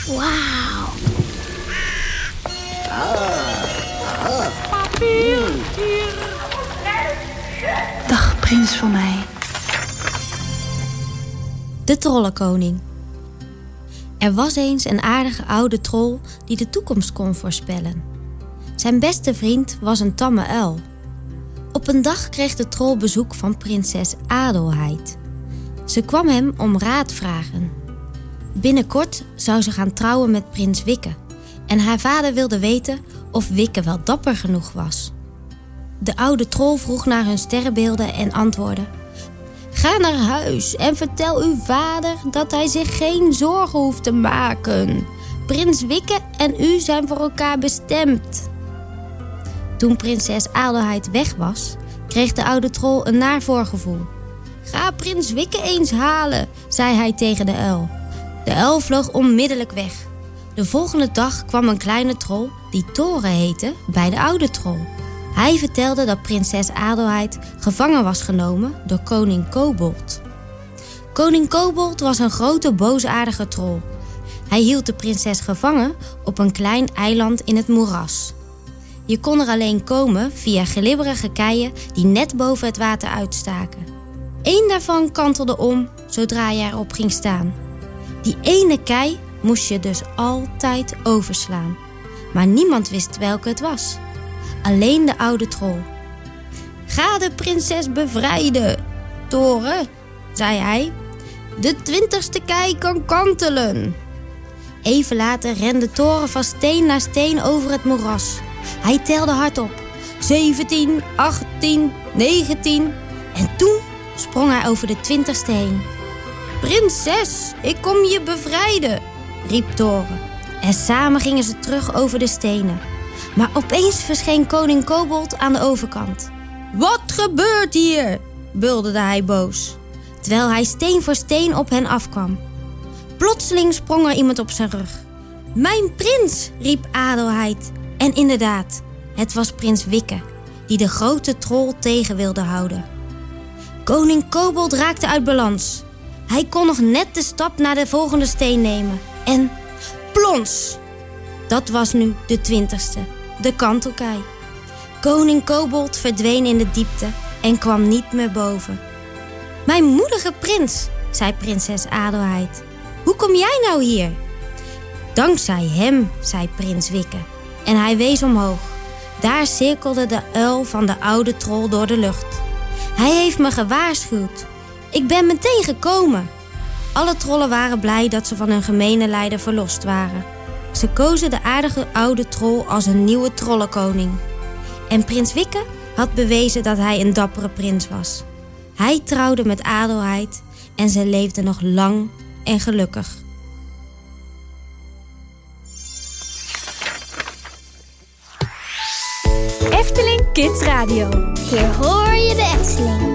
Wauw. Dag, prins van mij. De Trollenkoning. Er was eens een aardige oude troll die de toekomst kon voorspellen. Zijn beste vriend was een tamme uil. Op een dag kreeg de troll bezoek van prinses Adelheid. Ze kwam hem om raad vragen. Binnenkort zou ze gaan trouwen met prins Wikke. En haar vader wilde weten of Wikke wel dapper genoeg was. De oude troll vroeg naar hun sterrenbeelden en antwoordde: Ga naar huis en vertel uw vader dat hij zich geen zorgen hoeft te maken. Prins Wikke en u zijn voor elkaar bestemd. Toen prinses Adelheid weg was, kreeg de oude troll een naar voorgevoel. Ga prins Wikke eens halen, zei hij tegen de uil. De uil vloog onmiddellijk weg. De volgende dag kwam een kleine troll, die Toren heette, bij de oude troll. Hij vertelde dat prinses Adelheid gevangen was genomen door koning Kobold. Koning Kobold was een grote boosaardige troll. Hij hield de prinses gevangen op een klein eiland in het moeras. Je kon er alleen komen via glibberige keien die net boven het water uitstaken. Eén daarvan kantelde om zodra je erop ging staan. Die ene kei moest je dus altijd overslaan. Maar niemand wist welke het was. Alleen de oude troll. Ga de prinses bevrijden, Toren, zei hij. De 20ste kei kan kantelen. Even later rende Toren van steen naar steen over het moeras. Hij telde hardop. 17, 18, 19. En toen sprong hij over de 20ste heen. Prinses, ik kom je bevrijden, riep Toren. En samen gingen ze terug over de stenen. Maar opeens verscheen koning Kobold aan de overkant. Wat gebeurt hier? bulderde hij boos, terwijl hij steen voor steen op hen afkwam. Plotseling sprong er iemand op zijn rug. Mijn prins, riep Adelheid. En inderdaad, het was prins Wikke, die de grote troll tegen wilde houden. Koning Kobold raakte uit balans. Hij kon nog net de stap naar de volgende steen nemen. En plons! Dat was nu de 20ste, de kantelkei. Koning Kobold verdween in de diepte en kwam niet meer boven. Mijn moedige prins, zei prinses Adelheid. Hoe kom jij nou hier? Dankzij hem, zei prins Wikke. En hij wees omhoog. Daar cirkelde de uil van de oude troll door de lucht. Hij heeft me gewaarschuwd. Ik ben meteen gekomen. Alle trollen waren blij dat ze van hun gemene leider verlost waren. Ze kozen de aardige oude troll als een nieuwe trollenkoning. En prins Wikke had bewezen dat hij een dappere prins was. Hij trouwde met Adelheid en ze leefden nog lang en gelukkig. Efteling Kids Radio. Hier hoor je de Efteling.